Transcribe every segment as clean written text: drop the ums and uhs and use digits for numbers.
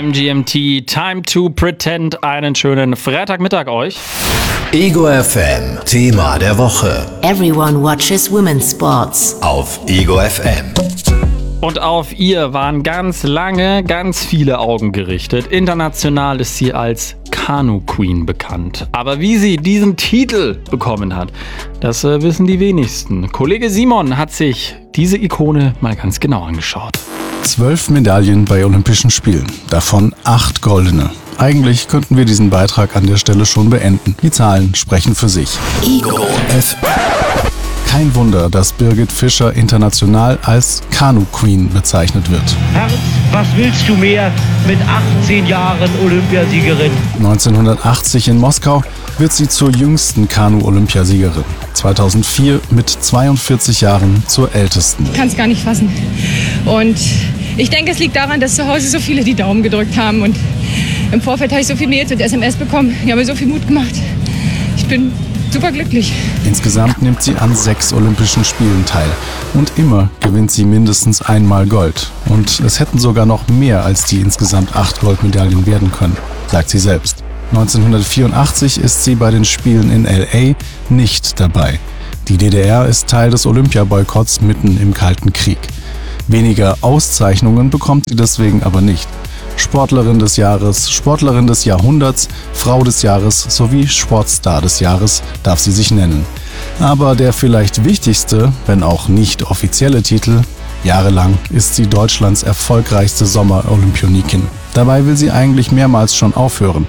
MGMT, Time to Pretend. Einen schönen Freitagmittag euch. Ego FM, Thema der Woche. Everyone watches women's sports. Auf Ego FM. Und auf ihr waren ganz lange ganz viele Augen gerichtet. International ist sie als Kanu Queen bekannt. Aber wie sie diesen Titel bekommen hat, das wissen die wenigsten. Kollege Simon hat sich diese Ikone mal ganz genau angeschaut. 12 Medaillen bei Olympischen Spielen, davon 8 goldene. Eigentlich könnten wir diesen Beitrag an der Stelle schon beenden. Die Zahlen sprechen für sich. Ego FM. Kein Wunder, dass Birgit Fischer international als Kanu Queen bezeichnet wird. Herz, was willst du mehr mit 18 Jahren Olympiasiegerin? 1980 in Moskau wird sie zur jüngsten Kanu-Olympiasiegerin. 2004 mit 42 Jahren zur ältesten. Ich kann es gar nicht fassen. Und ich denke, es liegt daran, dass zu Hause so viele die Daumen gedrückt haben. Und im Vorfeld habe ich so viel Mails und SMS bekommen. Die haben mir so viel Mut gemacht. Ich bin super glücklich. Insgesamt nimmt sie an 6 Olympischen Spielen teil. Und immer gewinnt sie mindestens einmal Gold. Und es hätten sogar noch mehr als die insgesamt 8 Goldmedaillen werden können, sagt sie selbst. 1984 ist sie bei den Spielen in L.A. nicht dabei. Die DDR ist Teil des Olympiaboykotts mitten im Kalten Krieg. Weniger Auszeichnungen bekommt sie deswegen aber nicht. Sportlerin des Jahres, Sportlerin des Jahrhunderts, Frau des Jahres sowie Sportstar des Jahres darf sie sich nennen. Aber der vielleicht wichtigste, wenn auch nicht offizielle Titel: jahrelang ist sie Deutschlands erfolgreichste Sommer-Olympionikin. Dabei will sie eigentlich mehrmals schon aufhören.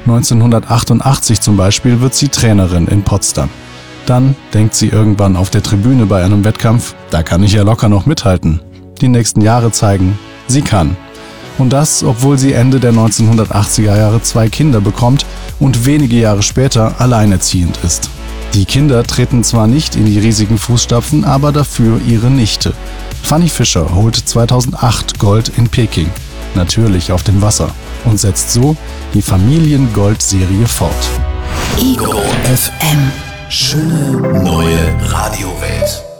1988 zum Beispiel wird sie Trainerin in Potsdam. Dann denkt sie irgendwann auf der Tribüne bei einem Wettkampf: da kann ich ja locker noch mithalten. Die nächsten Jahre zeigen, sie kann. Und das, obwohl sie Ende der 1980er Jahre 2 Kinder bekommt und wenige Jahre später alleinerziehend ist. Die Kinder treten zwar nicht in die riesigen Fußstapfen, aber dafür ihre Nichte. Fanny Fischer holt 2008 Gold in Peking, natürlich auf dem Wasser, und setzt so die Familiengold-Serie fort. Ego FM. Schöne neue Radiowelt.